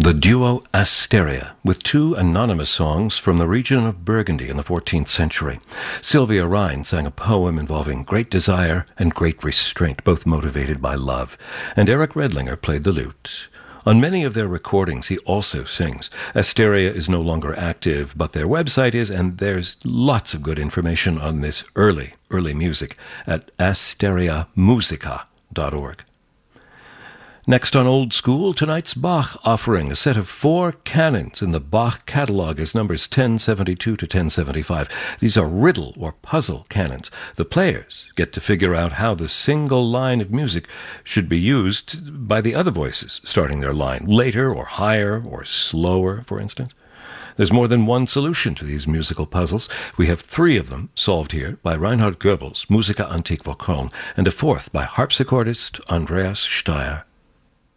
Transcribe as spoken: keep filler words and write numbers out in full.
The duo Asteria, with two anonymous songs from the region of Burgundy in the fourteenth century. Sylvia Rhine sang a poem involving great desire and great restraint, both motivated by love, and Eric Redlinger played the lute. On many of their recordings, he also sings. Asteria is no longer active, but their website is, and there's lots of good information on this early, early music at asteria musica dot org. Next on Old School, tonight's Bach offering, a set of four canons in the Bach catalog is numbers ten seventy-two to ten seventy-five. These are riddle or puzzle canons. The players get to figure out how the single line of music should be used by the other voices starting their line, later or higher or slower, for instance. There's more than one solution to these musical puzzles. We have three of them solved here by Reinhard Goebbels, Musica Antique Vaucon, and a fourth by harpsichordist Andreas Steyer.